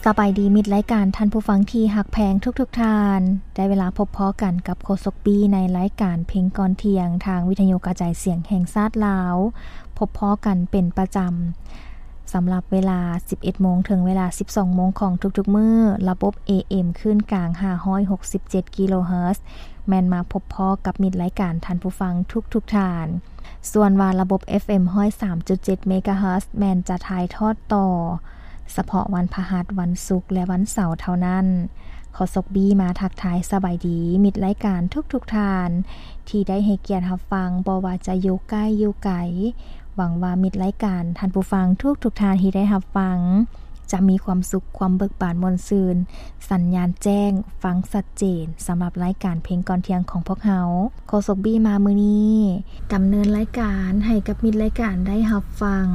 สบายดีมิตรรายการท่านผู้ฟังที่หักแพงทุกๆท่านได้เวลาพบพ้อกันกับโฆษกปีในรายการเพลงก่อนเที่ยงทางวิทยุกระจายเสียงแห่งชาติลาวพบพ้อกันเป็นประจำสำหรับเวลา 11 โมงถึงเวลา 12 โมงของทุกๆมื้อระบบ AM ขึ้นกลาง567กิโลเฮิรตซ์แม่นมาพบพ้อกับมิตรรายการท่านผู้ฟังทุกๆท่านส่วนว่าระบบ FM 103.7 เมกะเฮิรตซ์แม่นจะถ่ายทอดต่อเฉพาะวันพฤหัสวันศุกร์และวันเสาร์เท่านั้นขอสกบีมาทักทายสบายดีมิตรรายการทุกท่านที่ได้ให้เกียรติรับฟังบ่ว่าจะอยู่ใกล้อยู่ไกลหวังว่ามิตรรายการท่านผู้ฟังทุกท่านที่ได้รับฟังจะมีความสุขความเบิกบานม่วนซื่นสัญญาณแจ้งฟังชัดเจนสำหรับรายการเพลงก่อนเที่ยงของพวกเฮาขอสกบีมามื้อนี้ดำเนินรายการให้กับมิตรรายการได้รับฟัง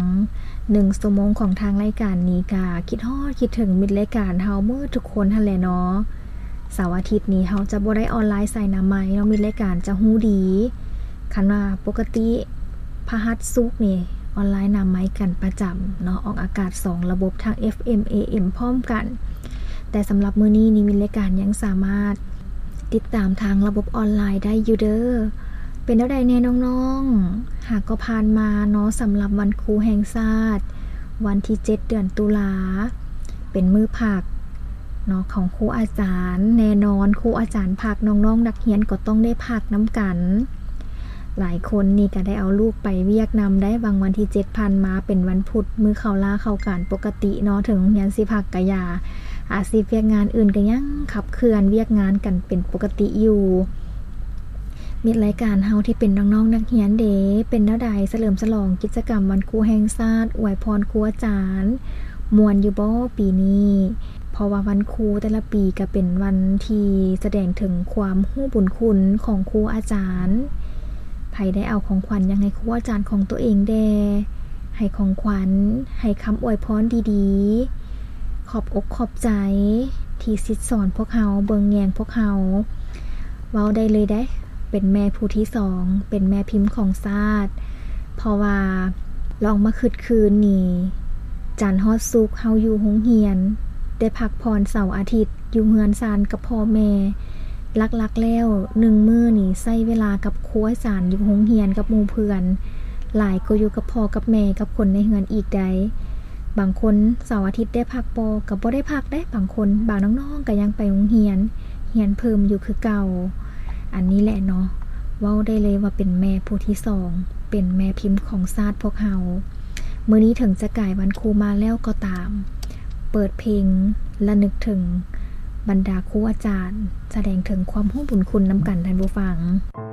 1 ชั่วโมงของทางรายการนี้ก็คิดฮอดคิดถึงมิตรรายการเฮาเมื่อทุกคนหั่นแหละเนาะเสาร์อาทิตย์นี้เฮาจะบ่ได้ออนไลน์ใส่หน้าไม้เนาะมิตรรายการจะฮู้ดีคันว่าปกติพฤหัสศุกร์นี่ออนไลน์นำไม้กันประจำเนาะออกอากาศ2ระบบทาง FM AM พร้อมกันแต่สำหรับมื้อนี้นี่มิตรรายการยังสามารถติดตามทางระบบออนไลน์ได้อยู่เด้อเป็นแนวใดแน่น้องๆหากก็ผ่านมาเนาะสำหรับวันครูแห่งชาติวันที่7เดือนตุลาเป็นมื้อพักเนาะของครูอาจารย์แน่นอนครูอาจารย์พักน้องๆนักเรียนก็ต้องได้พักน้ำกันหลายคนนี่ก็ได้เอาลูกไปเวียกนำได้บางวันที่7พันมาเป็นวันพุธมื้อเข้าลาเข้าการปกติเนาะถึงเรียนสิพักกะยาอาชีพเวียกงานอื่นก็ยังขับเคลื่อนเวียกงานกันเป็นปกติอยู่มิตรรายการเฮาที่เป็นน้องๆนักเรียนเด้เป็นแนวใดเฉลิมฉลองกิจกรรมวันครูแห่งชาติอวยพรครูอาจารย์ม่วนอยู่บ่ปีนี้เพราะว่าวันครูแต่ละปีก็เป็นวันที่แสดงถึงความรู้บุญคุณของครูอาจารย์ไผได้เอาของขวัญยังให้ครูอาจารย์ของตัวเองแด่ให้ของขวัญให้คำอวยพรดีๆขอบอกขอบใจที่สิสอนพวกเฮาเบิ่งแยงพวกเฮาเว้าได้เลยได้เป็นแม่ผู้ที่2เป็นแม่พิมพ์ของชาติเพราะว่าลองมาคืนนี่จันทร์ฮอดศุกร์เฮาอยู่โรงเรียนได้พักผ่อนเสาร์อาทิตย์อยู่เฮือนซานกับพ่อแม่ลักๆแล้ว1มื้อนี่ใช้เวลากับครูอาจารย์อยู่โรงเรียนกับหมู่เพื่อนหลายก็อยู่กับพ่อกับแม่กับคนในเฮือนอีกได้บางคนเสาร์อาทิตย์ได้พักบ่ก็บ่ได้พักได้บางคนบางน้องๆก็ยังไปโรงเรียนเพิ่มอยู่คือเก่าอันนี้แหละเนาะเว้าได้เลยว่าเป็นแม่ผู้ที่2เป็นแม่พิมพ์ของชาติพวกเฮามื้อนี้ถึงจะก่ายวันครูมาแล้วก็ตามเปิดเพลงระลึกถึงบรรดาครูอาจารย์แสดงถึงความรู้บุญคุณนำกันท่านผู้ฟัง